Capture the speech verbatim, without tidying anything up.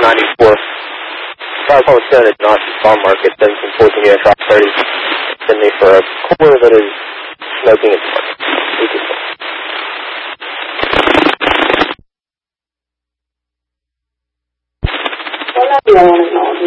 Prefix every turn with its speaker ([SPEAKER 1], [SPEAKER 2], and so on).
[SPEAKER 1] ninety-four. Five home seven at Austin Farm Market, seven fourteen U S Route thirty. Send me for a quarter that is smoking its market. Thank you.